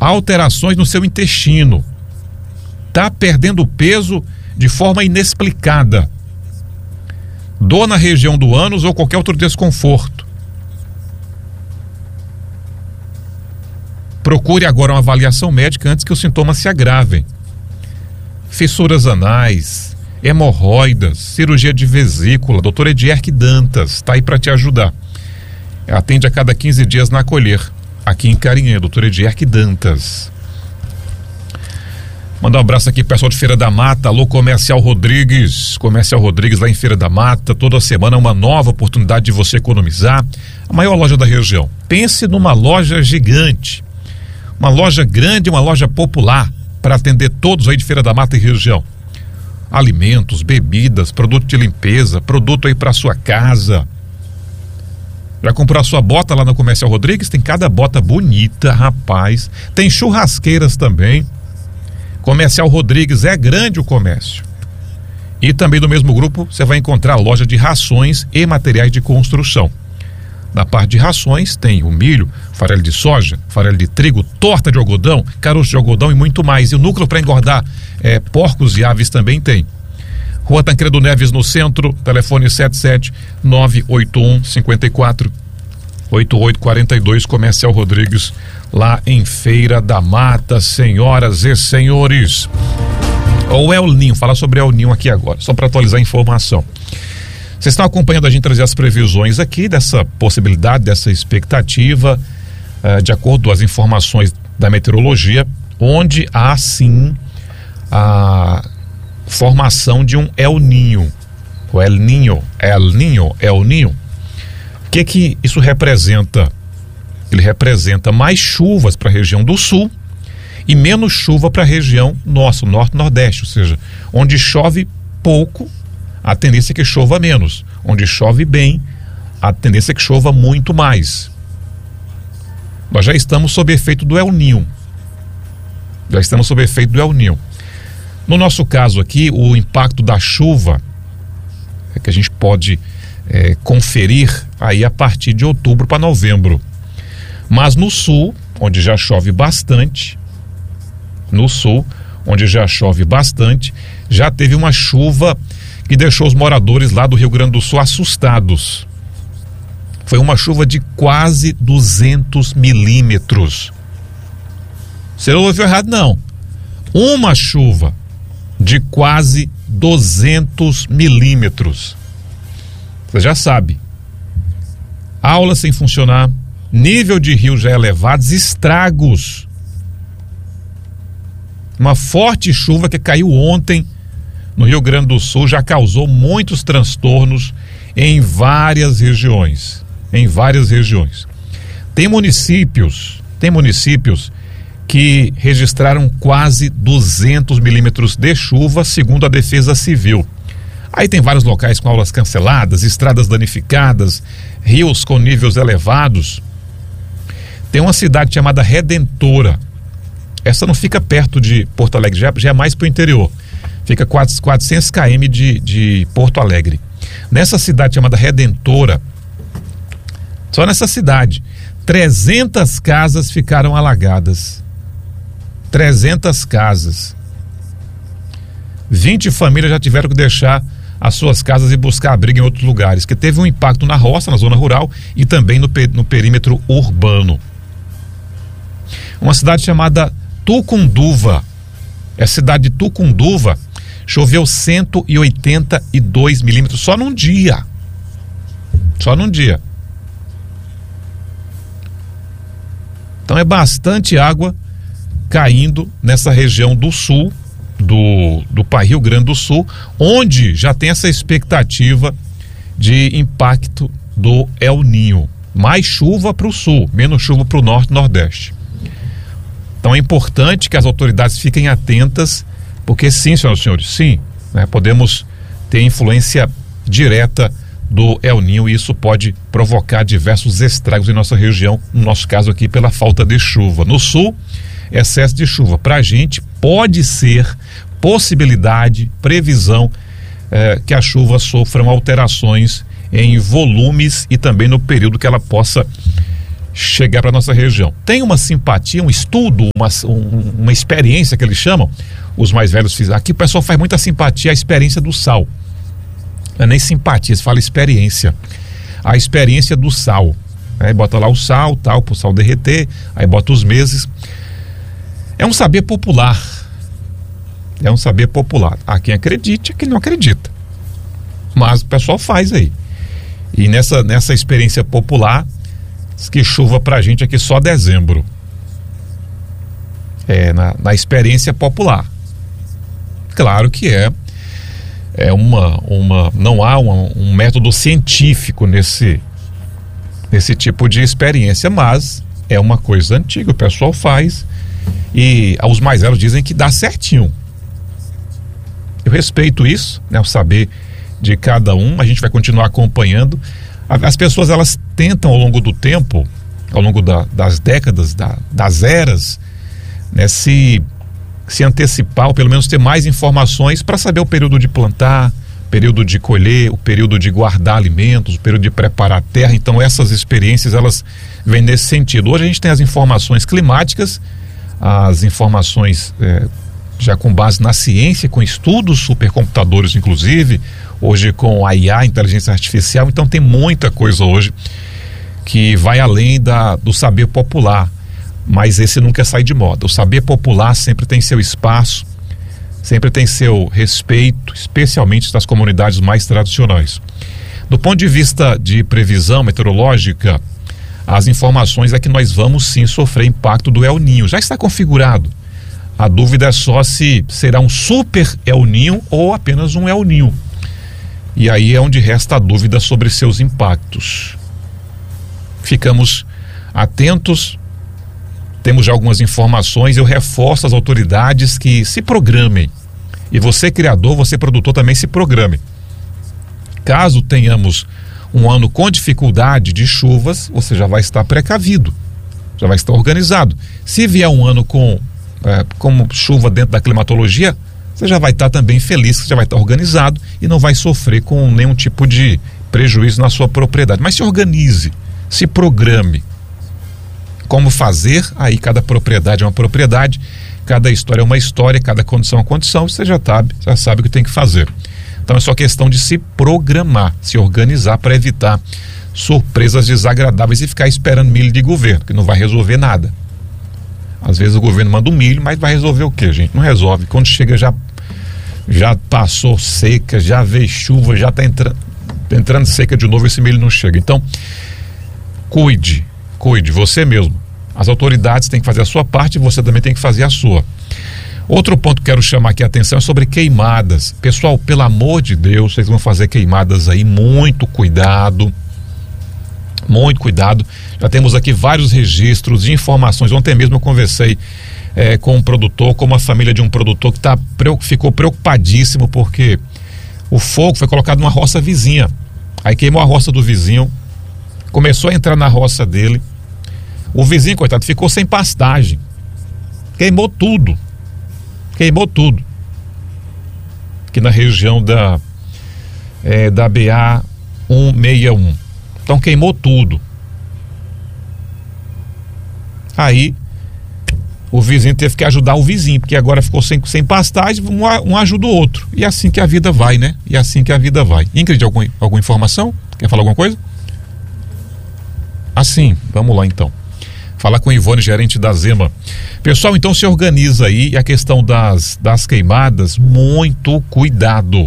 alterações no seu intestino, está perdendo peso de forma inexplicada, dor na região do ânus ou qualquer outro desconforto. Procure agora uma avaliação médica antes que os sintomas se agravem. Fissuras anais, hemorroidas, cirurgia de vesícula, Dr. Edierque Dantas está aí para te ajudar. Atende a cada 15 dias na Acolher, aqui em Carinhã, Dr. Edierque Dantas. Mandar um abraço aqui pro pessoal de Feira da Mata, alô Comercial Rodrigues lá em Feira da Mata, toda semana uma nova oportunidade de você economizar. A maior loja da região. Pense numa loja gigante, uma loja grande, uma loja popular, para atender todos aí de Feira da Mata e região. Alimentos, bebidas, produto de limpeza, produto aí para sua casa. Já comprou a sua bota lá na Comercial Rodrigues? Tem cada bota bonita, rapaz. Tem churrasqueiras também. Comercial Rodrigues é grande o comércio. E também no mesmo grupo você vai encontrar a loja de rações e materiais de construção. Na parte de rações tem o milho, farelo de soja, farelo de trigo, torta de algodão, caroço de algodão e muito mais. E o núcleo para engordar porcos e aves também tem. Rua Tancredo Neves no centro, telefone 77-981-54-8842, Comercial Rodrigues, lá em Feira da Mata, senhoras e senhores. O El Ninho, falar sobre El Ninho aqui agora, só para atualizar a informação. Vocês estão acompanhando a gente trazer as previsões aqui dessa possibilidade, dessa expectativa, de acordo com as informações da meteorologia, onde há sim a formação de um El Ninho. O El Ninho. O que isso representa? Ele representa mais chuvas para a região do sul e menos chuva para a região nossa, norte-nordeste, ou seja, onde chove pouco, a tendência é que chova menos. Onde chove bem, a tendência é que chova muito mais. Nós já estamos sob efeito do El Ninho. No nosso caso aqui, o impacto da chuva é que a gente pode conferir aí a partir de outubro para novembro. Mas no sul, onde já chove bastante, já teve uma chuva que deixou os moradores lá do Rio Grande do Sul assustados. Foi uma chuva de quase 200 milímetros. Você não ouviu errado, não. Uma chuva de quase 200 milímetros. Você já sabe. Aula sem funcionar, nível de rio já elevados, estragos. Uma forte chuva que caiu ontem no Rio Grande do Sul já causou muitos transtornos em várias regiões. Tem municípios que registraram quase 200 milímetros de chuva, segundo a Defesa Civil. Aí tem vários locais com aulas canceladas, estradas danificadas, rios com níveis elevados. Tem uma cidade chamada Redentora. Essa não fica perto de Porto Alegre, já é mais para o interior. Fica 400 km de Porto Alegre. Nessa cidade chamada Redentora, só nessa cidade, 300 casas ficaram alagadas. 300 casas. 20 famílias já tiveram que deixar as suas casas e buscar abrigo em outros lugares, que teve um impacto na roça, na zona rural e também no perímetro urbano. Uma cidade chamada Tucunduva. A cidade de Tucunduva choveu 182 milímetros só num dia. Então é bastante água caindo nessa região do sul do Rio Grande do Sul, onde já tem essa expectativa de impacto do El Ninho. Mais chuva para o sul, menos chuva para o norte e nordeste. Então é importante que as autoridades fiquem atentas, porque sim, senhoras e senhores, sim, né, podemos ter influência direta do El Ninho e isso pode provocar diversos estragos em nossa região, no nosso caso aqui pela falta de chuva. No sul, excesso de chuva. Para a gente pode ser possibilidade, previsão que a chuva sofra alterações em volumes e também no período que ela possa chegar para nossa região. Tem uma simpatia, um estudo, uma experiência que eles chamam, os mais velhos fizeram. Aqui o pessoal faz muita simpatia à experiência do sal. Não é nem simpatia, se fala experiência. A experiência do sal. Aí bota lá o sal, tal, para o sal derreter, aí bota os meses. É um saber popular. É um saber popular. Há quem acredite, há quem não acredita. Mas o pessoal faz aí. E nessa experiência popular, diz que chuva pra gente aqui só dezembro. Na experiência popular. Claro que não há um método científico nesse tipo de experiência, mas é uma coisa antiga, o pessoal faz e os mais velhos dizem que dá certinho. Eu respeito isso, né, o saber de cada um, a gente vai continuar acompanhando. As pessoas, elas tentam ao longo do tempo, ao longo das décadas, das eras, né, se antecipar, ou pelo menos ter mais informações para saber o período de plantar, período de colher, o período de guardar alimentos, o período de preparar a terra. Então essas experiências, elas vêm nesse sentido. Hoje a gente tem as informações climáticas, as informações já com base na ciência, com estudos, supercomputadores inclusive, hoje com a IA, inteligência artificial. Então tem muita coisa hoje que vai além do saber popular, mas esse nunca sai de moda. O saber popular sempre tem seu espaço, sempre tem seu respeito, especialmente das comunidades mais tradicionais. Do ponto de vista de previsão meteorológica, as informações é que nós vamos sim sofrer impacto do El Niño. Já está configurado. A dúvida é só se será um super El Niño ou apenas um El Niño. E aí é onde resta a dúvida sobre seus impactos. Ficamos atentos, temos já algumas informações. Eu reforço as autoridades que se programem. E você, criador, você, produtor, também se programe. Caso tenhamos um ano com dificuldade de chuvas, você já vai estar precavido, já vai estar organizado. Se vier um ano com chuva dentro da climatologia, você já vai estar também feliz, você já vai estar organizado e não vai sofrer com nenhum tipo de prejuízo na sua propriedade. Mas se organize, se programe. Como fazer? Aí cada propriedade é uma propriedade, cada história é uma história, cada condição é uma condição, você já sabe o que tem que fazer. Então é só questão de se programar, se organizar para evitar surpresas desagradáveis e ficar esperando milho de governo, que não vai resolver nada. Às vezes o governo manda um milho, mas vai resolver o quê, gente? Não resolve. Quando chega já passou seca, já veio chuva, já está entrando seca de novo, esse milho não chega. Então, cuide você mesmo. As autoridades têm que fazer a sua parte e você também tem que fazer a sua. Outro ponto que quero chamar aqui a atenção é sobre queimadas. Pessoal, pelo amor de Deus, vocês vão fazer queimadas aí, muito cuidado. Muito cuidado. Já temos aqui vários registros de informações. Ontem mesmo eu conversei com um produtor, com uma família de um produtor que ficou preocupadíssimo porque o fogo foi colocado numa roça vizinha. Aí queimou a roça do vizinho, começou a entrar na roça dele. O vizinho, coitado, ficou sem pastagem. Queimou tudo. Aqui na região da BA 161. Então queimou tudo. Aí o vizinho teve que ajudar o vizinho, porque agora ficou sem pastagem, um ajuda o outro. E assim que a vida vai, né? Ingrid, alguma informação? Quer falar alguma coisa? Assim, vamos lá então. Falar com o Ivone, gerente da Zema. Pessoal, então se organiza aí. E a questão das queimadas, muito cuidado.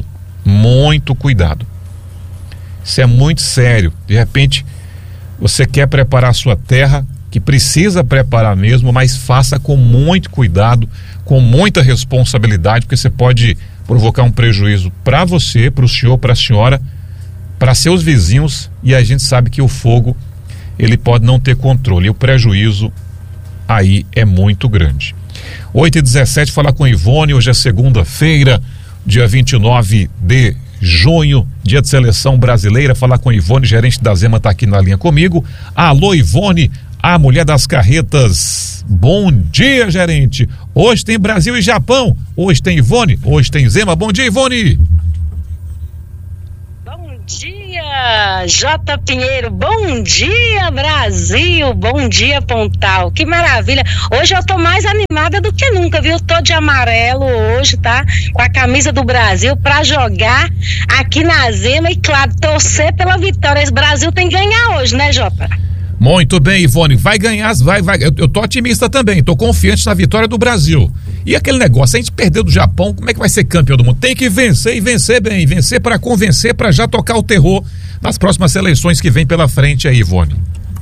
Isso é muito sério. De repente, você quer preparar a sua terra, que precisa preparar mesmo, mas faça com muito cuidado, com muita responsabilidade, porque você pode provocar um prejuízo para você, para o senhor, para a senhora, para seus vizinhos, e a gente sabe que o fogo, ele pode não ter controle, e o prejuízo aí é muito grande. 8h17, falar com Ivone. Hoje é segunda-feira, dia 29 de junho, dia de seleção brasileira. Falar com Ivone, gerente da Zema, está aqui na linha comigo. Alô, Ivone, a mulher das carretas. Bom dia, gerente. Hoje tem Brasil e Japão, hoje tem Ivone, hoje tem Zema. Bom dia, Ivone. Bom dia, J. Pinheiro, bom dia Brasil, bom dia Pontal, que maravilha, hoje eu tô mais animada do que nunca, viu, tô de amarelo hoje, tá, com a camisa do Brasil pra jogar aqui na Zema e claro, torcer pela vitória, esse Brasil tem que ganhar hoje, né Jota? Muito bem, Ivone, vai ganhar, vai. Eu tô otimista também, tô confiante na vitória do Brasil. E aquele negócio, a gente perdeu do Japão, como é que vai ser campeão do mundo? Tem que vencer e vencer bem, vencer para convencer, para já tocar o terror nas próximas seleções que vem pela frente aí, Ivone.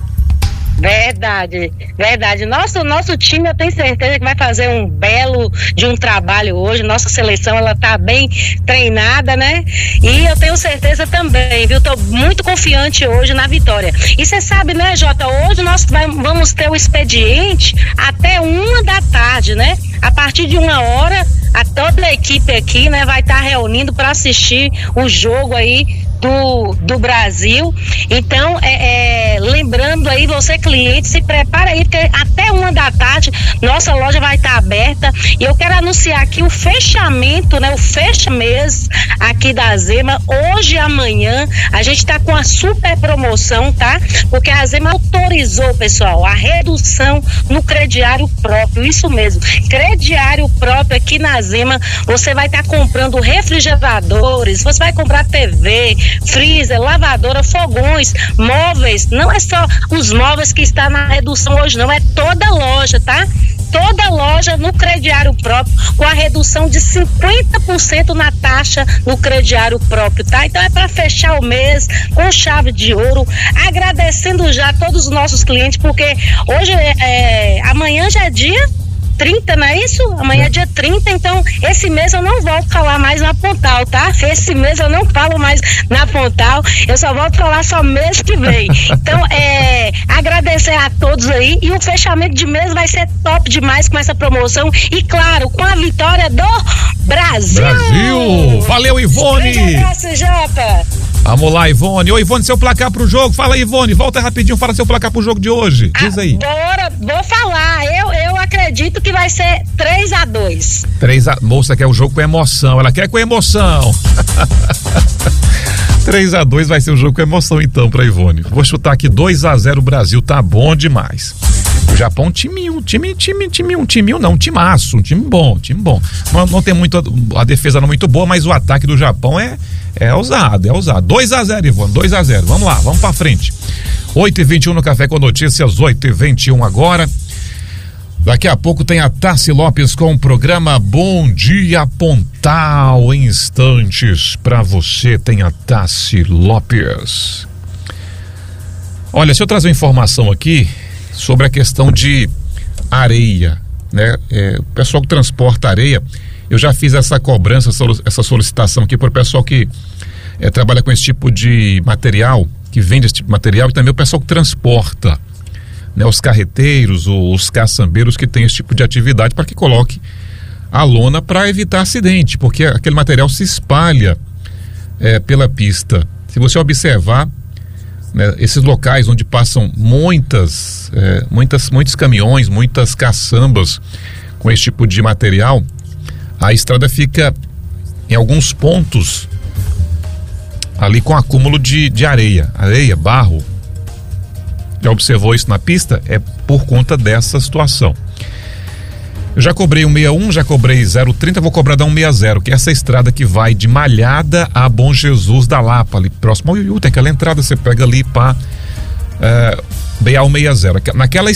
Verdade. Nosso time, eu tenho certeza que vai fazer um belo de um trabalho hoje. Nossa seleção, ela tá bem treinada, né? E eu tenho certeza também, viu? Tô muito confiante hoje na vitória. E você sabe, né, Jota? Hoje nós vamos ter o expediente até 1h, né? A partir de 1h, toda a equipe aqui, né, vai estar reunindo para assistir o jogo aí do Brasil. Então, lembrando aí, você cliente, se prepara aí, porque até 1h nossa loja vai estar aberta. E eu quero anunciar aqui o fechamento, né? O fecha-mês aqui da Zema. Hoje e amanhã a gente tá com a super promoção, tá? Porque a Zema autorizou, pessoal, a redução no crediário próprio. Isso mesmo, crediário próprio aqui na Zema. Você vai estar comprando refrigeradores, você vai comprar TV, freezer, lavadora, fogões, móveis. Não é só os móveis que está na redução hoje, não, é toda loja, tá? Toda loja no crediário próprio, com a redução de 50% na taxa no crediário próprio, tá? Então é para fechar o mês com chave de ouro, agradecendo já a todos os nossos clientes, porque hoje, amanhã já é dia 30, não é isso? Amanhã é dia 30, então esse mês eu não volto a falar mais na Pontal, tá? Esse mês eu não falo mais na Pontal, eu só volto a falar só mês que vem. Então, agradecer a todos aí, e o fechamento de mês vai ser top demais com essa promoção e, claro, com a vitória do Brasil! Valeu, Ivone! Grande abraço, Jota! Vamos lá, Ivone. Ô, Ivone, seu placar pro jogo. Fala aí, Ivone. Volta rapidinho, fala seu placar pro jogo de hoje. Diz aí. Bora, vou falar. Eu acredito que vai ser 3-2. Moça quer o jogo com emoção. Ela quer com emoção. 3-2 vai ser o jogo com emoção, então, pra Ivone. Vou chutar aqui 2-0 Brasil. Tá bom demais. O Japão, timinho, não, timaço, um time bom. Não tem muito, a defesa não é muito boa, mas o ataque do Japão é ousado. 2-0, Ivone, 2-0. Vamos lá, vamos pra frente. 8h21 no Café com Notícias, 8h21 agora. Daqui a pouco tem a Tassi Lopes com o programa Bom Dia Pontal. Em instantes, pra você tem a Tassi Lopes. Olha, se eu trazer uma informação aqui sobre a questão de areia, né? O pessoal que transporta areia, eu já fiz essa cobrança, essa solicitação aqui para o pessoal que trabalha com esse tipo de material, que vende esse tipo de material, e também o pessoal que transporta, né? Os carreteiros, os caçambeiros que têm esse tipo de atividade, para que coloque a lona para evitar acidente, porque aquele material se espalha pela pista. Se você observar, né, esses locais onde passam muitos caminhões, muitas caçambas com esse tipo de material, a estrada fica em alguns pontos ali com acúmulo de areia, barro. Já observou isso na pista? É por conta dessa situação. Eu já cobrei 161, já cobrei 030, vou cobrar da 160, que é essa estrada que vai de Malhada a Bom Jesus da Lapa, ali próximo ao Iuiú, tem aquela entrada, você pega ali para BA 160. Naquela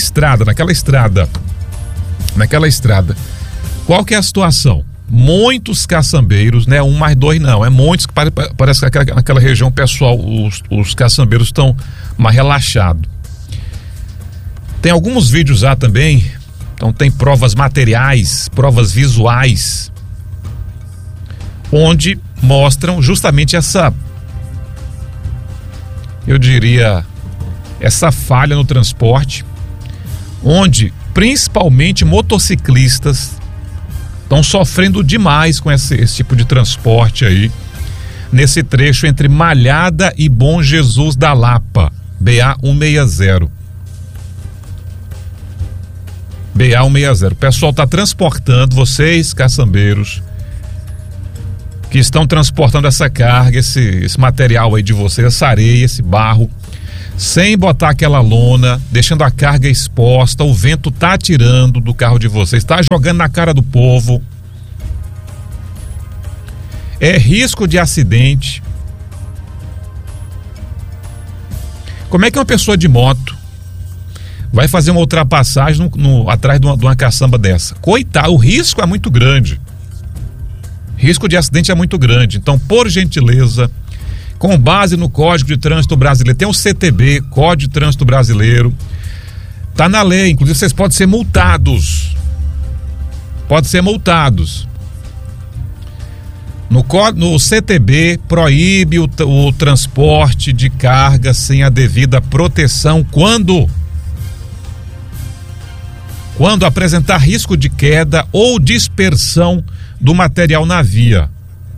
estrada, qual que é a situação? Muitos caçambeiros, né? 1 mais 2 não, é muitos, que parece que naquela região, pessoal, os caçambeiros estão mais relaxados. Tem alguns vídeos lá também. Então tem provas materiais, provas visuais, onde mostram justamente essa falha no transporte, onde principalmente motociclistas estão sofrendo demais com esse tipo de transporte aí, nesse trecho entre Malhada e Bom Jesus da Lapa, BA 160. BA 160. O pessoal está transportando, vocês, caçambeiros, que estão transportando essa carga, esse material aí de vocês, essa areia, esse barro, sem botar aquela lona, deixando a carga exposta, o vento tá tirando do carro de vocês, tá jogando na cara do povo. É risco de acidente. Como é que uma pessoa de moto vai fazer uma ultrapassagem atrás de uma caçamba dessa? Coitado, o risco é muito grande. Risco de acidente é muito grande. Então, por gentileza, com base no Código de Trânsito Brasileiro, tem o CTB, Código de Trânsito Brasileiro, tá na lei, inclusive vocês podem ser multados. Podem ser multados. No CTB proíbe o transporte de carga sem a devida proteção quando apresentar risco de queda ou dispersão do material na via.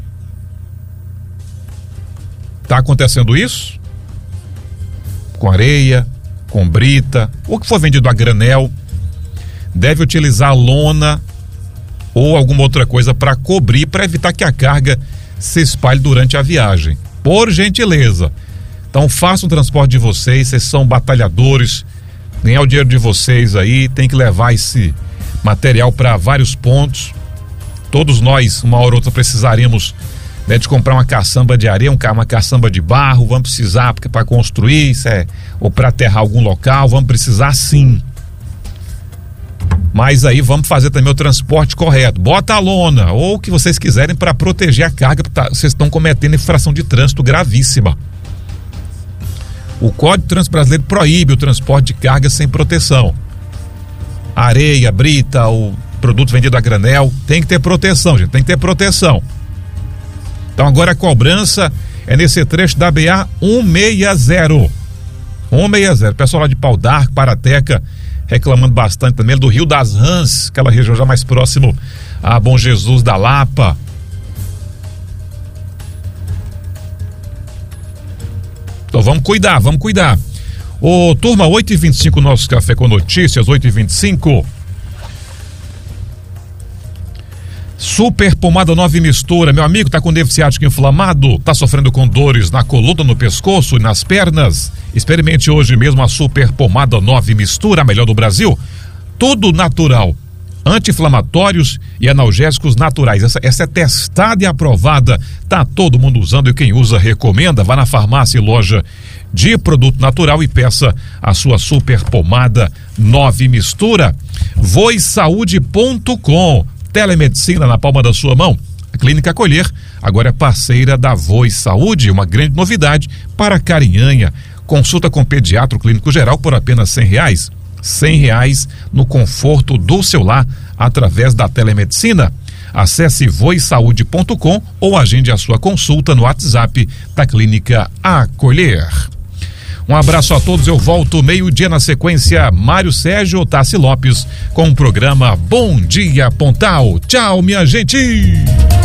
Tá acontecendo isso? Com areia, com brita, o que for vendido a granel, deve utilizar lona ou alguma outra coisa para cobrir, para evitar que a carga se espalhe durante a viagem. Por gentileza. Então façam o transporte de vocês são batalhadores, ganhar o dinheiro de vocês aí, tem que levar esse material para vários pontos. Todos nós, uma hora ou outra, precisaremos, né, de comprar uma caçamba de areia, uma caçamba de barro, vamos precisar para construir, ou para aterrar algum local, vamos precisar sim. Mas aí vamos fazer também o transporte correto. Bota a lona, ou o que vocês quiserem para proteger a carga, porque vocês estão cometendo infração de trânsito gravíssima. O Código de Trânsito Brasileiro proíbe o transporte de carga sem proteção. Areia, brita, o produto vendido a granel, tem que ter proteção, gente, tem que ter proteção. Então agora a cobrança é nesse trecho da BA 160. 160, pessoal lá de Pau d'Arco, Parateca, reclamando bastante também, do Rio das Rãs, aquela região já mais próximo a Bom Jesus da Lapa. Então vamos cuidar. Ô, turma, 8h25, nosso Café com Notícias, 8h25. Super Pomada 9 Mistura, meu amigo, tá com nervo ciático inflamado, tá sofrendo com dores na coluna, no pescoço e nas pernas? Experimente hoje mesmo a Super Pomada 9 Mistura, a melhor do Brasil. Tudo natural, anti-inflamatórios e analgésicos naturais. Essa é testada e aprovada, tá todo mundo usando e quem usa recomenda. Vá na farmácia e loja de produto natural e peça a sua Super Pomada 9 Mistura. voisaude.com, telemedicina na palma da sua mão. A Clínica Acolher agora é parceira da Voz Saúde, uma grande novidade para Carinhanha. Consulta com pediatra clínico geral por apenas R$100. R$100 no conforto do seu lar através da telemedicina. Acesse voisaude.com ou agende a sua consulta no WhatsApp da Clínica Acolher. Um abraço a todos, eu volto meio-dia na sequência, Mário Sérgio Tassi Lopes com o programa Bom Dia Pontal. Tchau, minha gente!